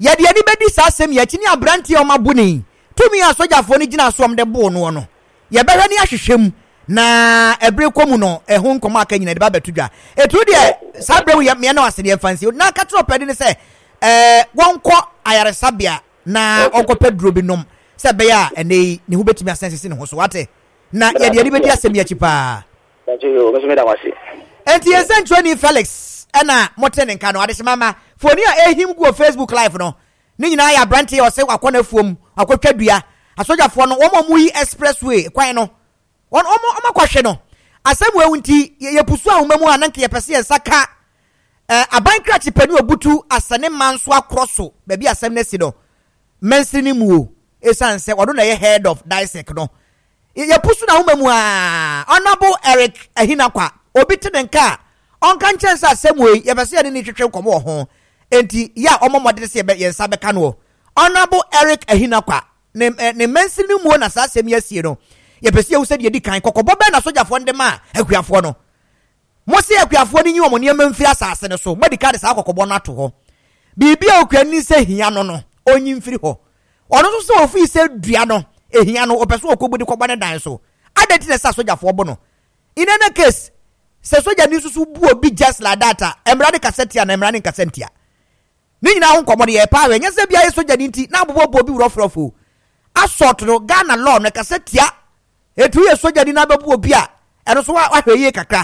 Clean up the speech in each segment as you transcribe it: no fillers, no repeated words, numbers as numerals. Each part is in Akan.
ye de ani bedi sa asem ye chini abranti o mabuni tumi asojafo ni gina so amde bo no no ye behwe ni ahwehwem na ebre komu no ehun komo aka nyina de ba betudwa etu de sabre ye me na wase de fancy na katro pede ni se wonko ayaresabia na onko pedro binom se be ya ene ni hu betimi asense ne ho so wate na ye de ani bedi asem ye chipa Yo, me da wase. Enti yesen training Felix ena motene nka no ade mama foni a ehim go Facebook live no ni nyina ya branch o se akona fuom akotwadua asojafo no wo mu yi expressway kwan no won o makwahwe no asem we wunti ye pusu ahomamu ananke ye pese ye saka aban krachi pani obutu asane manso akroso ba bi asem na si no mensi ni mu o esanse wodo na ye head of dissect no ye pusu na ahomamu honorable Eric Ahinakwa obi tenenka onka nchensa asem we ye pese ye ni twetwe komo ho enti ya omomode se ye nsa beka no honorable Eric Ahinakwa ne mensi ni mu na sa asem ye sie no ye pese ye said ye di kan kokobo be na sojafo ndema akuafo no mo se akuafo ni nyi omo ne memfiri asase ne so medical sa kokobo no ato ho bibia okwani se hia no no onyi mfiri ho ono so se ofi se dua no ehia no opese okobudi kobo ne dan so adeti ne sa sojafo bo no in any case se soja ni susu bu obi just like that emrade kasetia na emrade kasentia ni nyina ho komo de ye pa we nya se bia ye soja ni nti na bobo obi wrofrofo asort no Ghana law na kasetia etu ye soja di na babu obi a eno so wa hweye kakra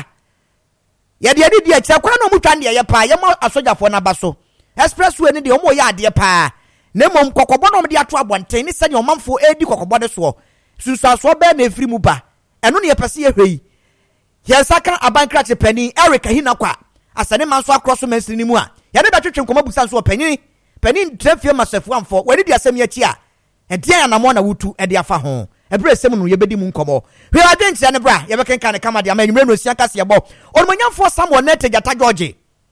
ye de ade dia kira kwa na mu twan de ye pa ye mo asojafo na baso expressway ni de o mo ye ade pa na mom kokobo no de ato abonten ni sanya omamfo edi kokobo de so susuaso be na efiri mu ba eno ne ye pese ye hwei ye saka abankrache pani Eric Ahinakwa asane manso across mensi ni mu a ye de betwetwe komo busan so pani trafie masefu amfo we de asem ye chi a ede ya na mo na wutu ede afa ho ebre sem no ye bedi mu nkomo hwe adentia ne bra ye bekenka ne kama de ama nwumre no sia kase ye bo onmanyamfo Samuel Nete Jata George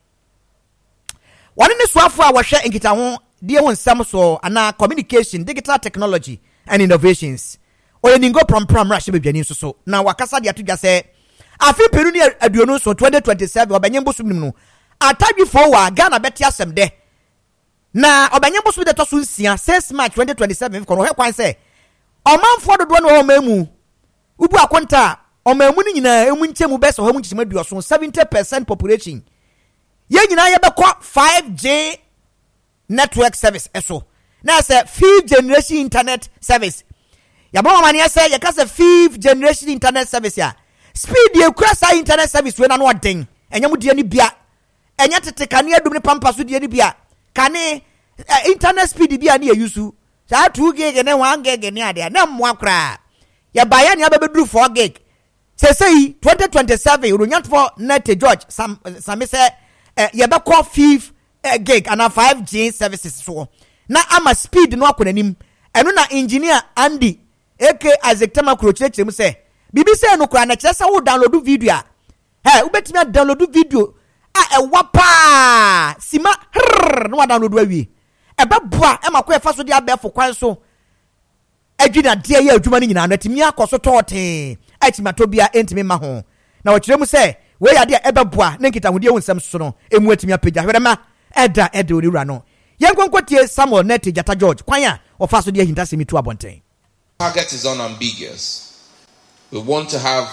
wani ne suafo a wohwe enkita ho de won sam so ana communication digital technology and innovations oye ningo prom rush be dwani so na wakasa de atodwa se afi peru ni aduonu so 2027 obanyembo sumnim no atadwifo wa Ghana beti asem de na obanyembo sum de to so nsia 6 March 2027 kono he kwan se omanfo dodo no omamu ubu akonta omamu ni nyina emu nchemu bese ho mu nchema duoso 70% population ye nyina ye bekọ 5G network service eso na say 5th generation internet service ya bo mama ne say ye ka say 5th generation internet service ya speed ye kura sa internet service we na no den enyam de ni bia enya tete kane adum ne pampa so de ni bia kane internet speed bia na ye use sa 2 gig ne 1 gig ne ade na mwa kra ya baya ne abeduru 4 gig say 2027 urunyanfo Nete George same say ye be call 5 gig and 5G services so na ama speed no akonanim eno na engineer Andy AK Isaac Tamakro chirechirem say bibi say no kra na kire say wo download video a ubetimi download video a wapa sima no download awie ebe boa e makọ efa so de abefo kwan so adwina de ye adwuma ni nyina no atimi akoso tote atimato bia entimi ma ho na wakirem se we ya de ebe boa ne nkita hode wonsam so no emu atimi apagya hwerema eda oniwura no yenkwankotie Samuel Nete Jata George kwan a ofa so de ahinta semitu abonten. Target is unambiguous. We want to have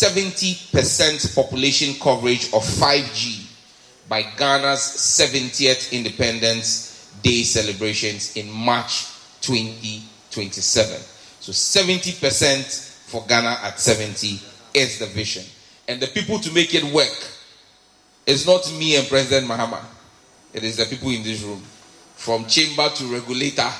70% population coverage of 5G by Ghana's 70th Independence Day celebrations in March 2027. So 70% for Ghana at 70 is the vision. And the people to make it work is not me and President Mahama. It is the people in this room. From chamber to regulator,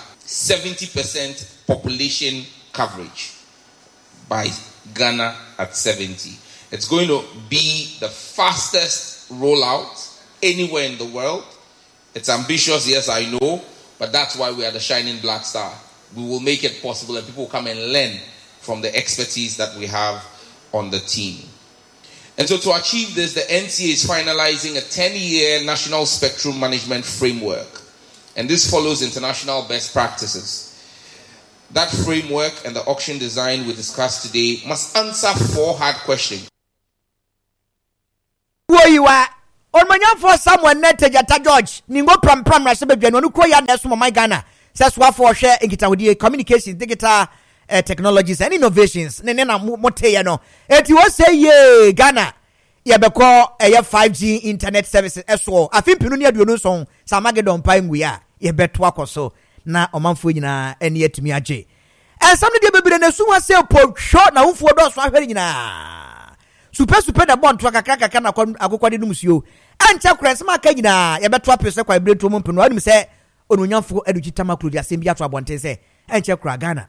70% population coverage by Ghana at 70. It's going to be the fastest rollout anywhere in the world. It's ambitious, yes, I know, but that's why we are the shining black star. We will make it possible and people will come and learn from the expertise that we have on the team. And so to achieve this, the NCA is finalizing a 10-year national spectrum management framework. And this follows international best practices. That framework and the auction design we discussed today must answer 4 hard questions. Where you are, on manyanfo someone Jata George ningo pram rasebe dwanu no kro ya na so my Ghana says what for share nkitawodi communications digital technologies and innovations ne na mote ye no eti wo say ye Ghana ye beko 5G internet services eso afimpinu ne aduonu so samagedon pan ya ye beto akoso na omanfo nyina ene atumi age somebody dey bebere na suwa say po short na unfo do so ahwere nyina super da bon to kakaka na akokode no musuo ancha kurensema aka nyina ye beto apese kwa ebreto mu mpeno anim say onunyamfo adukitama kuro dia sembi ato abonten say ancha kura Ghana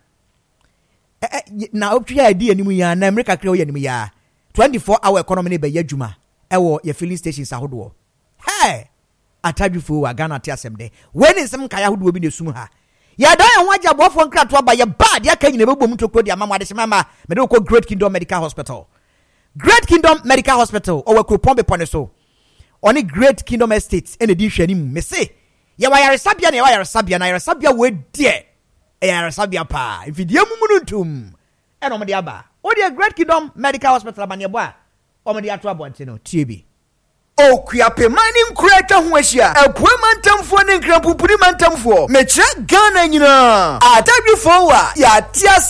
na optwa adi animu ya na America kre o animu ya 24-hour economy ne be yadwuma ewo ye filling stations ahodo hey atadwufo wa Ghana te asemde weni nsem kaya ahodo bi ne sum ha ya dan ho agya bofo nkrato aba ye bad ya kan nyina bebom tokro dia mamade semama me de ko Great Kingdom Medical Hospital owe Kropombe pone so oni Great Kingdom Estate ene di hwanim me se ye wa yare sabia na yare sabia we die yare sabia pa ifidie mumununtum eno mo de aba o de Great Kingdom Medical Hospital abane bo a o mo de ato abonte no TB okuape mani nkuratwa ho ahia apuo mantamfo ne nkrampupuri mantamfo mekyerɛ Ghana nyina atadwefo wa ya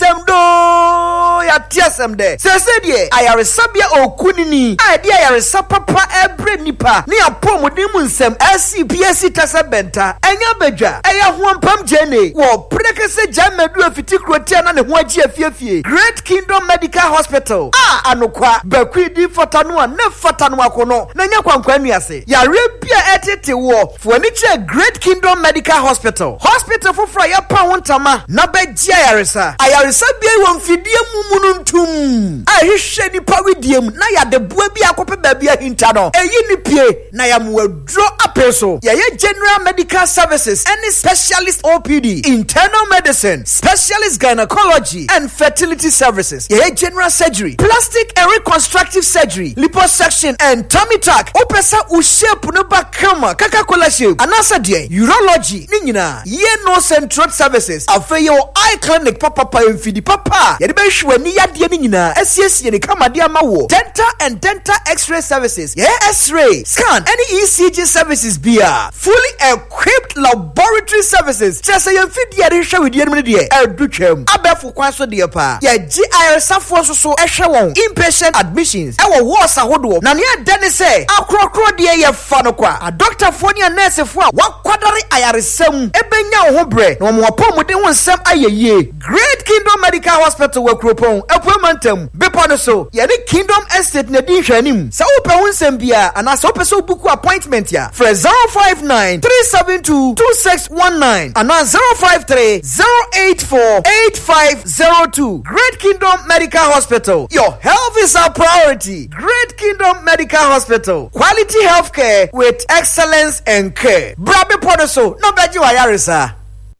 tiasem de sese de ayaresabia okunini ade ayaresa papa ebre nipa ne apomodin mu nsɛm SCPSC tasabenta enya badwa eya ho mpam jene wo prekese jamedu afiti krotia na ne ho agi afiafie Great Kingdom Medical Hospital anokwa bakwidi fotano ne fotano akono na nya kwanuase ya rebia etete wo foni che Great Kingdom Medical Hospital for ya pa wontama na bagia ayaresa bia won fidie mumununtum ahihwe ni pawidiem na ya de bua bia kope ba bia hinta no eyi ni pie na ya mwadro apeso ya general medical services any specialist OPD internal medicine specialist gynecology and fertility services ya general surgery plastic and reconstructive surgery liposuction and tummy tuck opesa u shape no bakama kaka-kola shape anasa de urology ni nyina ye no central services afeyo eye clinic papa mfidi papa ya de be hwani yade ni nyina asiesie ne kamade amawo dental and dental x-ray services ya x-ray scan any ECG services bia fully equipped laboratory services just say mfidi ya de hwe wedi ni de edutwam abefu kwan so de pa ya GIR safo so ehwe won inpatient admissions ewo wards ahodo na ne adane say akrokro de ye fa no kwa a doctor fo ne nurse fo a wakwadare ayaresam ebenya ho bre na mo apomode ho nsam ayeye Great Kingdom Medical Hospital wa Kropon apuamantam bepo no so ye ne Kingdom Estate na di hwanim sa wo pe ho nsam bia ana sa wo pe so book appointment ya for 059 372 2619 ana 053 084 8502 Great Kingdom Medical Hospital. Your health is our priority. Great Kingdom Medical Hospital. Quality healthcare with excellence and care. Brabe Podoso, no beji wa yarisa.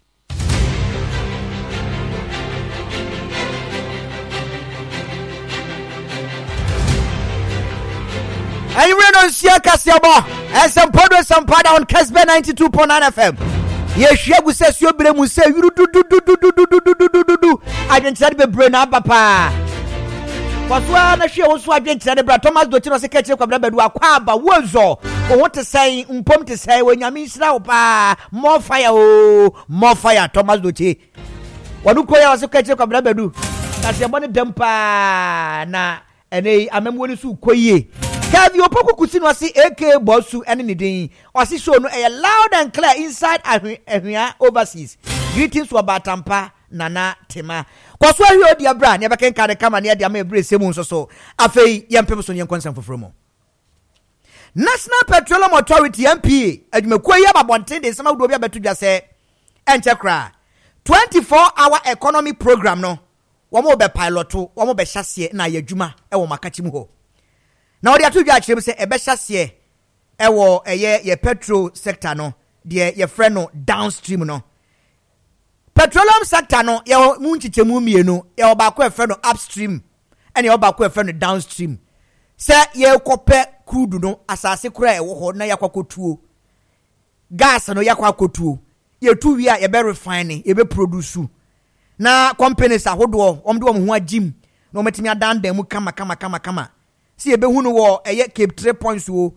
And you on Siaka Siabo, and some Podo, some Pada on Kesbe 92.9 FM. Yes, she will say, you will say, you do. I didn't say, be brain up, papa. Waswa na hwe wonso adwenkyere de bra Thomas Dochino se kache kwa bra bedu akwa aba wozo o wote sai mpom te sai wanyame nsira wo pa more fire Thomas Dochi wonu koya wase kache kwa bra bedu na se bone dempa na ene amemwo ni su koyie kavi opoku kusi no se AK Bosu ene ne din o se show no loud and clear inside ahwia overseas greetings to Abatampa Nana Tema kwaso ahwe odi abra ne bekenka de kama ne de ama ebre semu nso so afei yempem so ne konsam foforo National Petroleum Authority NPA adwumakuo yi ababonten de sama wodo bi abetudwa se enche kra 24-hour economy program no wo mo be piloto wo mo be hyase na yadwuma e wo makachi mu ho na odi atudwa akire se e be hyase e wo ye petrol sector no de ye frɛ no downstream no petroleum sector no ye munchichemu mienu ye obako e frɛ no upstream ene obako e frɛ no downstream se ye kope crude no asase kura e wo ho na yakwakotuo gas no yakwakotuo ye tu wi a ye be refine ye be produce na companies ahodo omde wo ho agim na ometimi adan dan mu kama si ye be hu no wo eye Cape 3 points wo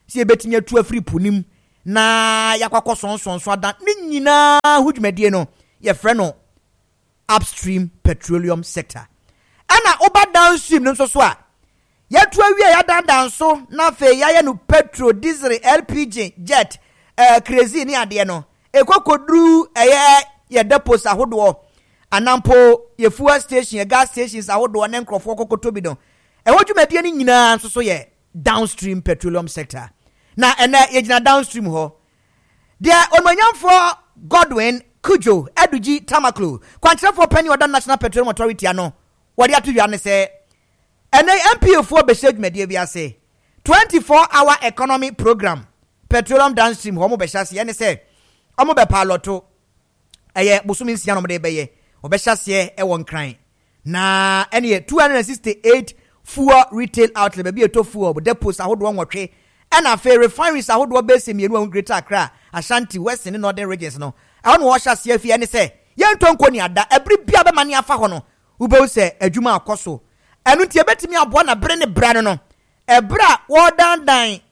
si ebetimi atu afiri punim na yakwakọ sonso adan ni nyina hudwumadie no ye frɛ no upstream petroleum sector ana oba downstream no so a yatu awie ya dandan so na fe ya no petrol diesel LPG jet crazy ni ade no ekokodru ye depots ahodo anampo ye fuel station ye gas stations ahodo ne nkrofo kokoto bi no hudwumadie ni nyina so ye downstream petroleum sector na ene yegina downstream ho dia onmanyamfo Godwin Kujo Eduji Tamaklo kwantrefo penny oda National Petroleum Authority ano wodi atudwa ne se ene MPO4 behedwumadie bi ase 24-hour economy program petroleum downstream ho mo behase ene se omo be piloto eye busumi nsia no mo de beye obehase e won kran na ene 268 fuel retail outlet be eto fuel depots ahodo nwotwe ena fe refineries ahodo base mienu an Greater Accra Ashanti West and Northern regions no I want to wash us here if you say yentonko ni ada every bia be mani afa ho no ube se adwuma akoso enu tie betimi abo na bre ne bra no ebra wo dan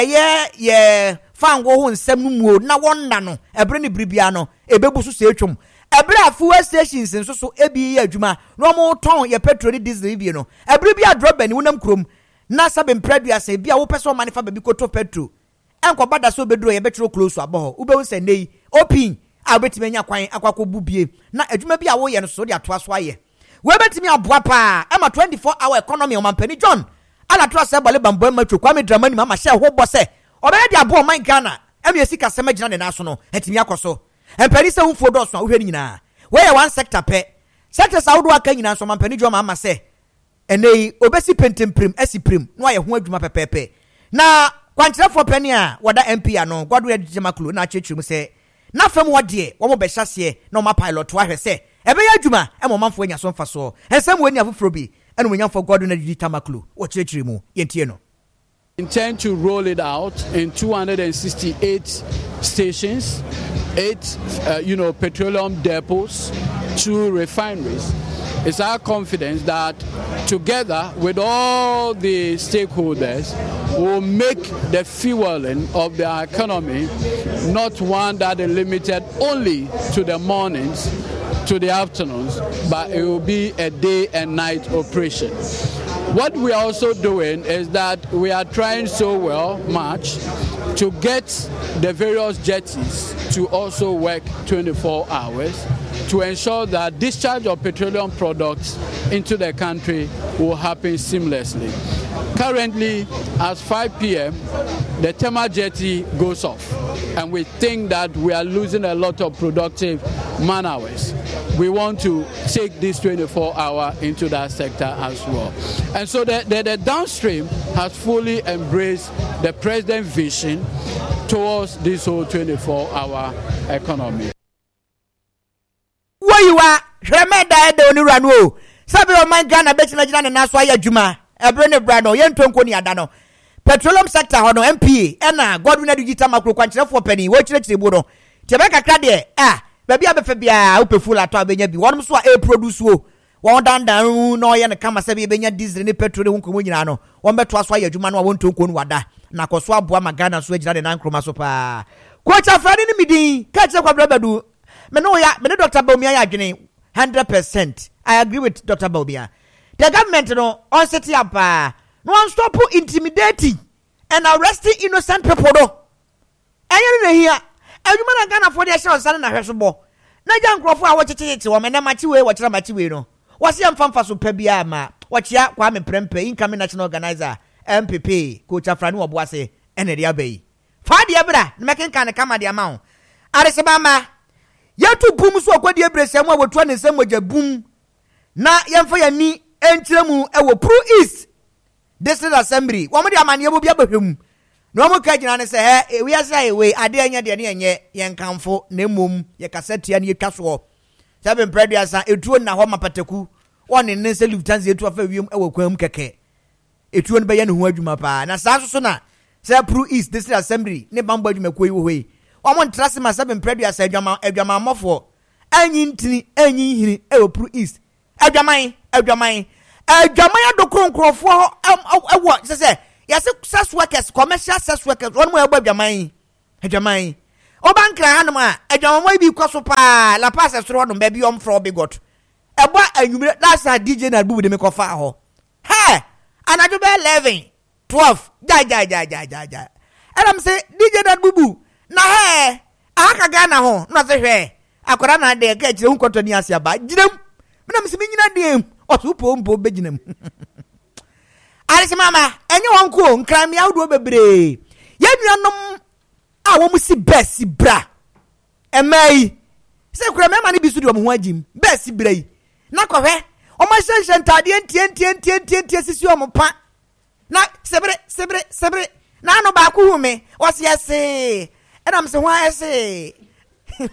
ye fango ho nsem no muo na wonna no ebre ne bribia no ebebusu se etwom ebra fuel stations nso so ebi ye adwuma no mo ton ye petrol ni diesel bi no ebre bia drop bani wonam krom na sabe mpredua se bia wo pese o manifa babi ko to petrol enko bada so beduro ye betro close abo ube se nei open abetimi nya kwan akwakọ bubie na adwuma bi a wo ye no so de atoa so aye we betimi aboa pa ema 24-hour economy o mampani John ala to ase bole bambo matwo Kwame Dramani mama hye ho bo se obeye de aboa man Ghana emi esika sema gina ne naso no etimi akoso empani se humfo do so ahwe nyina we ye one sector pe sector saudo aka nyina so mampani John mama se enei obesi pentemprim esiprim no aye ho adwuma pepepe na kwantrefo pani a wada MP ano Godwin Tamaklo na chechirum se na fam wode wo mo behase na ma pilot wa hwese ebe ya adwuma e mo manfo anya so mfa so ensem wani afoforo bi ene mo nyamfo Godwin Tamaklo wo chechirum yentie no intend to roll it out in 268 stations, 8 petroleum depots, 2 refineries. It's our confidence that together with all the stakeholders will make the fueling of the economy not one that is limited only to the mornings, to the afternoons, but it will be a day and night operation. What we are also doing is that we are trying so much to get the various jetties to also work 24 hours to ensure that discharge of petroleum products into the country will happen seamlessly. Currently, at 5 p.m., the Tema jetty goes off, and we think that we are losing a lot of productive man hours. We want to take this 24-hour into that sector as well. And so the downstream has fully embraced the president's vision towards this whole 24-hour economy. Where you are, remember the only run wo. Sabi o man Ghana betina jina na naso aya dwuma. Ebrene brano yentonko ni adano. Petroleum sector hono MPA ena Godwin Tamaklo kwankyerefo pani wo kyerɛkyerɛ no. Tebe kakra de baby abefa bia upeful ato abenya bi wonom so a produce wo won dandan no ye ne kama se bi benya diesel ne petrol ne hunkomo nyina no won beto aso aya adwuma no won tonko no wada na koso aboa magana so agyina de nan kroma so pa coach afrani ne midin ka kire kwabra badu me ne Dr. Baumia ya adwene 100%. I agree with Dr. Baumia. The government no on set up no one stop intimidating and arresting innocent people do. Enye ne here adwuma na Ghana for the show san na hwesobo na ja nkrofo a wochecheche wo me na machi we wochira machi we no wose amfamfa so pa bia ma wochia kwa me prempe incoming national organizer MPP coach Afrani Oboase ene dia bai fa dia bra na meken kan kama dia ma areseba ma yetu bum so akwadi ebresem a wotu ne nsem moja bum na yemfa ya ni enkyeremu e wo Pro East District Assembly wo mo dia amane bo bia bahwem no mo ka gina ne se we asa we ade anya de ne enye yenkamfo na mom ye kasetia ne yetwa so sabe mpredua sa etuo na ho mapataku won ne se Lufthansa etu afa wiem e wo kwam keke etuo ne be ye ne ho adwuma pa na sa so na se Pro East District Assembly ne bambo adwuma koi wo hoi o mo ntrase ma sabe mpredua sa adwama mofo anyi ntini anyi hiri e wo Pro East adwaman adokronkrofo ewo se Yes, sex workers, commercial sex workers, one more about Jamai. Jamai. Obankra Hanama, a Jamai be Cosopa, La Passa Stron, baby on for bigot. A boy, and you that's a DJ and boo the make of fire. Hey, and I do be 11, 12, die. And I'm say, DJ that boo boo. Na hey, I Ghana ho, not the hair. I could not dare get your own contoniasia by Jim. But I'm seeing a name or two pombo Benjamin. Alice Mama, and your uncle, cry me out with a bray. Yet you know, I want to see Bessie Bra. And May say, remember, be to do Jim, Bessie Bray. Knock of her. Oh, my son, TNT, your mapa. Not separate. Now, no back who me. What's yes say? And I'm so why I say. And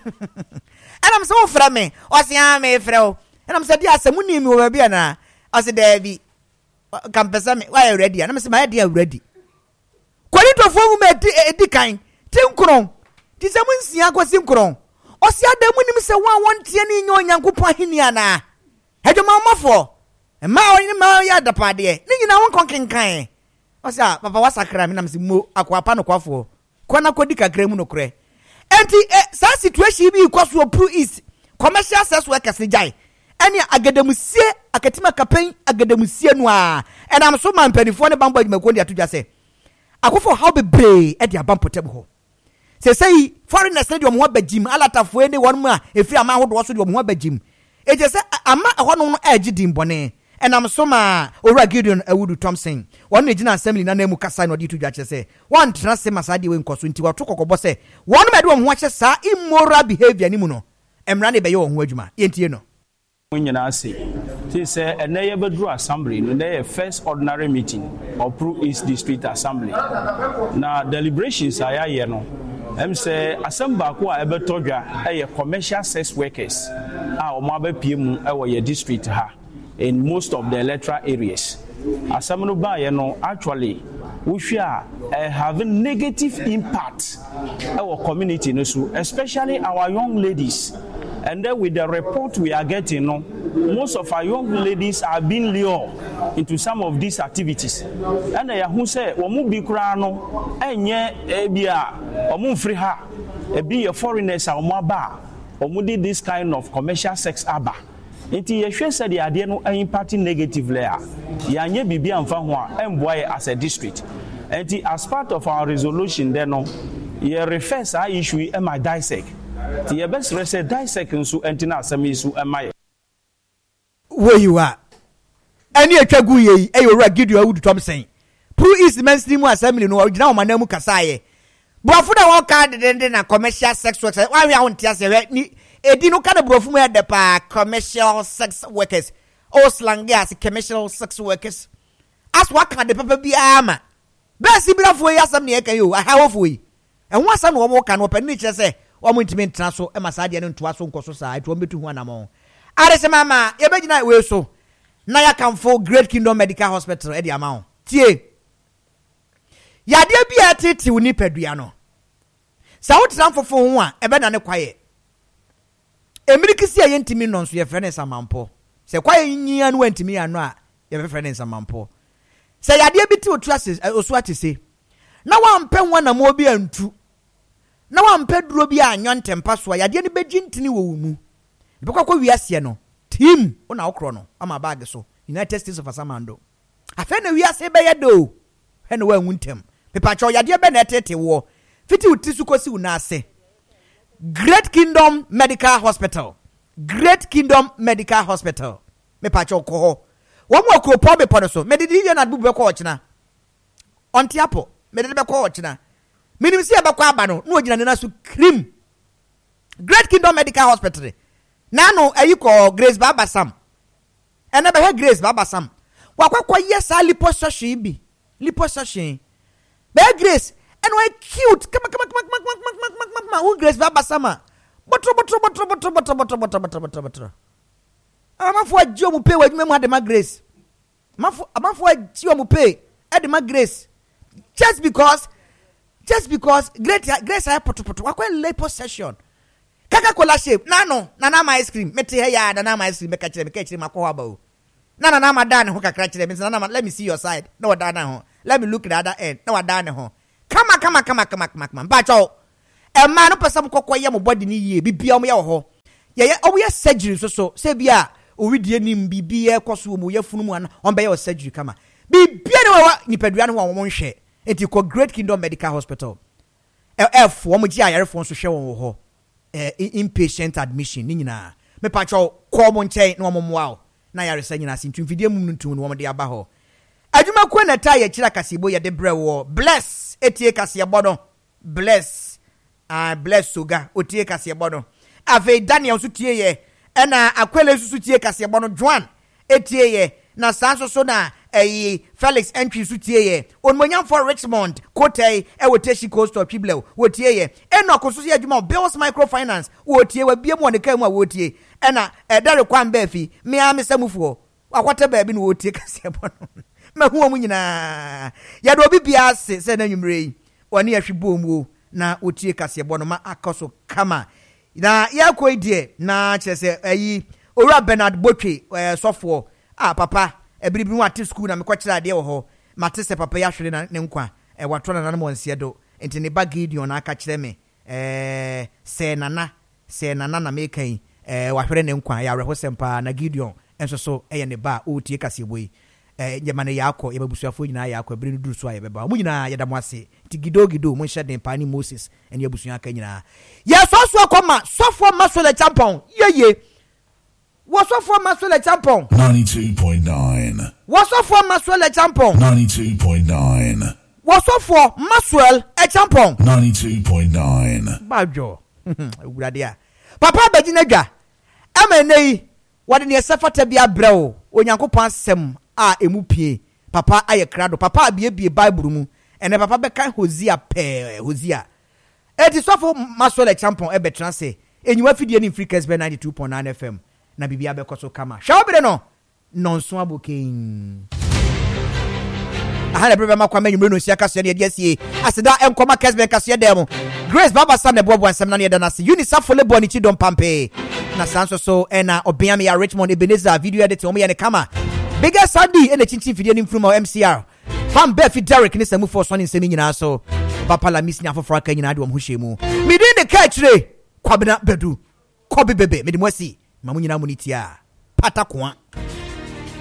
I'm so from me. What's ya me, Fro? And I'm said, yes, some money will be an I said, Davy. Campus, why ready? And I'm saying, my dear, ready. Quality of form a decline. Tim Cron. Tis a wins Yanko Simcron. Or see the winning Mr. 1 in your young Kupahiniana. Had your mamma for a mile in the mile the party. Nigga, now one conking kind. What's that? Papa was a crime, and I'm saying, Aquapano Quaffo. Quana Codica Cremuno Cre. Anti such situation be equal to a pro is commercial sex workers. Any agademusie akatima campaign agademusie noa and I'm so man penifo ne bambo adwumakondi to just say akofo how be brave e dia bampo tem ho say foreigners dey omo bagim alatafo ene won mu a efi ama hodo so dey omo bagim e je say ama ho no agidin bone and I'm so ma Ora Gideon Awudu Thompson one regional assembly na nemu kasa no di to just say one trust masadi we nkoso nti wato kokobɔ say one me dey omo hye sa immoral behavior ni mu no emra ne be ye oho adwuma yentie no nyina say say eneye bedru assembly no dey first ordinary meeting of Pro East District Assembly na deliberations ayaye no say assembly ko a ebetodwa commercial sex workers a omo abapie mu e district ha in most of the electoral areas assembly ba ye no actually we share having negative impact our community no so especially our young ladies. And then with the report we are getting, most of our young ladies are being lured into some of these activities. And they who say, "Omu bi krano, enye ebia, omu free ha, ebi a foreigners a omu aba, omu did this kind of commercial sex aba." Inti yeshwe said the idea no impacting negatively. Yanye bibi amfa ho a emboy as a district. Inti as part of our resolution there no, ye refers our issue e ma dissect. The best reset dissecting so antina samisu am I where you are. Any a chagu ye, a Gideon Awudu Thompson. Pro East mainstream assembly no original manamu kasaye. Brofuda walk card then a commercial sex workers. Why we want to say ni edino kind of brofu me the pa commercial sex workers. O slang gas commercial sex workers. As what can the paper be ama? Best sibira for ya some near you. I have we. And once some woman can open nature say. Omo intime traso e masade no ntoa so nkoso sa eto metu hu anamo arese mama ye begina we so na ya kamfo Great Kingdom Medical Hospital e di amao tie yade bia tete uni padua no sa wotran fofo hu a e be na ne kwaye emirikisi ye ntimi no so ye frene samampo se kwaye nyia no antimi ano a ye be frene samampo se yade bi te otuase oso atese na wampe wana mo bi antu na wampedro bi anyon tempa so yade ne begintini wo mu ibekwa wiase no team ona okro no ama bag so United States of Asamando afa na wiase be yedo he no wanwu ntem pepa cho yade be na tete wo fiti utisu kosi una ase Great Kingdom Medical Hospital Great Kingdom Medical Hospital me pa cho ko ho wo mo okro po be podo so me didi ye na bu be ko ochina ontiapo me didi be ko ochina minim si abakwa aba no ogina ne na so cream Great Kingdom Medical Hospital na no ayiko Grace Baba Sam ena be Grace Baba Sam wakwakwa yesa liposuction bi liposuction be Grace eno e cute kama who Grace Baba Sam botro amafo agio mu pay wadwuma mu adema Grace amafo agio mu pay adema Grace just because Grace I put wakwa liposuction Coca-Cola shape na ice cream mete he ya na ice cream make kire makwa ba o na ma dan ho kakra kire me na let me see your side no da na ho let me look at the other end na wada ne ho kama bacho e ma no pesa mkokọ ye mo body ni yie bibia mo ye ho ye owo surgery so se bia owidie nim bibia ekoso mo ye funu mu ana on be ye surgery kama bibia ne wa nipadua ne wo mo nhwe enti ko Great Kingdom Medical Hospital F wo mo ji ayare fo so hwe won ho inpatient admission ni nyina me pacho ko mo nchen na mo moa na yare sa nyina sintu mfidie mu ntu no mo de aba ho adwuma ko na ta ye kira kasebo ye de brewo bless etie kasebo no bless bless soga otie kasebo no ave Daniel so tie ye na akwele so tie kasebo no Joan etie ye na sanso so na Felix entry so tie ye onmonyam for Richmond Kotei woteshi coast of Piblew wotie ye enoko so ye adwuma Bills Microfinance wotie wa biem won kan mu wotie na dare kwan ba fi me amesamufuo akwata ba bi no wotie kasebo no mahuo mu nyina ya do bibia se na nwumre oni ahwebo mu na wotie kasebo no ma akoso kama na ya koidie na chese Owura Bernard Botwe sofo papa ebiribi mu ate school na mekɔkyerɛ ade wo ho mate se papa ya hwere na ne nkwa wato na mo nsie do enti ne ba Gideon na aka kyerɛ me se nana na mekan wahwere ne nkwa ya reho sempa na Gideon enso so ne ba o tie kasebo yi yema ne yakɔ yebabusuafo nyina yakɔ ebiri duru so ayebeba mu nyina yeda mo ase ti gido mo hyɛ den pa ni Moses ene abusua aka nyina ye so akɔma sofo masole champon yeye Wasofo Maswele Champon 92.9 Wasofo Maswele Champon 92.9 Wasofo Maswele Champon 92.9 Bajo Uradia Papa Bejinedwa Amenei wade ne sefata bia brɛo Onyankopɔn asɛm a emu pie papa aye krado papa abie Bible mu ene papa bɛka Hosea eti sofo Maswele Champon ebetra se enyiwa fidie ni Freakers 92.9 FM na bibia bekoso kama shawbere no nonso abokin ahana brebe makwa menyu no sia kaso ne de asie aseda enkoma kesben kaso ye dem Grace Baba Sam ne bobo ansem na ne dana se Unisa Folebo ni Chidon Pampe na sanso so ena obiam ya Richmond Ebenezer video edit omo ye ne kama biggest Sunday ene chinchi video ni mfruma MCR fam be fi Derek ni samu for so ni nsemi nyina so papa la miss nya fofora ka nyina de omo hwemu me din de ka kire kwabena bedu kobi bebe me de mo asi mamu nyina munitia pata kwa